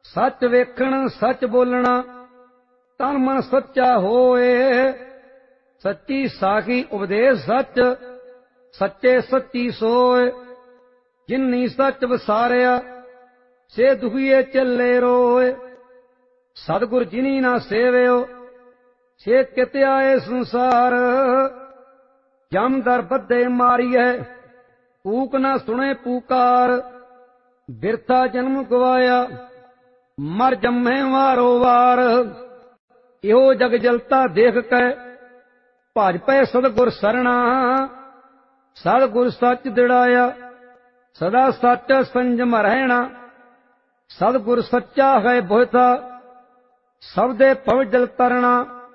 सच वेखण सच बोलना तन मन सच्चा होए। सच्ची साखी उपदेश सच सच्चे सच्ची सोए। जिन्नी सच वसारिया से दुखिए चले रोए। सतगुर जिनी ना सेवियो से कित आए संसार। जम दर बद्धे मारिए पूक ना सुने पुकार। बिरथा जन्म गवाया मर जम्मे वारो वार। इहो जग जलता देख कै भज पै सतगुर सरना। सतगुर सच दिड़ाया सदा सच संजम रहना। सतगुर सच्चा है बोहता सब दे भव जल तरना।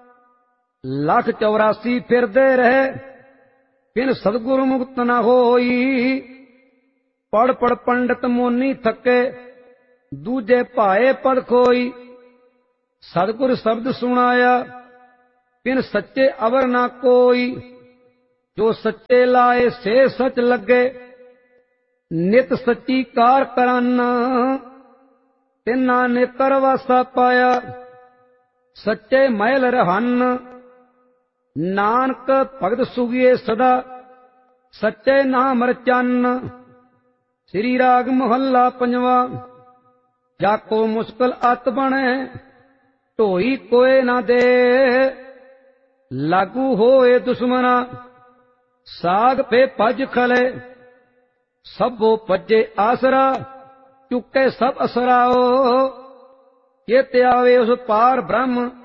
184 फिरदे रहे बिन सतगुरु मुक्त न होई। पढ़ पढ़ पंडित मोनी थके दूजे भाए पद खोई। सतगुर शब्द सुनाया बिन सच्चे अवर ना कोई। जो सच्चे लाए से सच लगे नित सच्ची कार करन। तिन्ना ने करवासा पाया सच्चे महल रहन। नानक भगत सुगिए सदा सच्चे नाम रचन। श्री राग मोहल्ला पंजवा। जाको मुश्किल अत बने ढोई कोय ना दे। लागू होए दुश्मना साग पे भज खले। सबो भजे आसरा चुके सब असराओ। ये त्यावे उस पार ब्रह्म